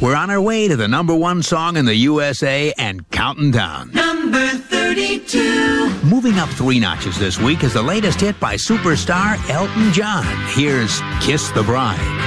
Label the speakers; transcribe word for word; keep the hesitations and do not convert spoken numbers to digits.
Speaker 1: We're on our way to the number one song in the U S A and counting down.
Speaker 2: Number thirty-two.
Speaker 1: Moving up three notches this week is the latest hit by superstar Elton John. Here's Kiss the Bride.